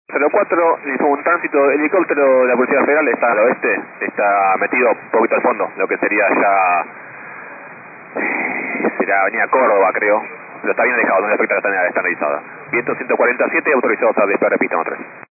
04, un tránsito helicóptero de la Policía Federal está al oeste, está metido un poquito al fondo, lo que sería ya, será Avenida Córdoba creo, pero está bien alejado, no le afecta la escena estandarizada. Viento 147, autorizados a despegar de pista 3.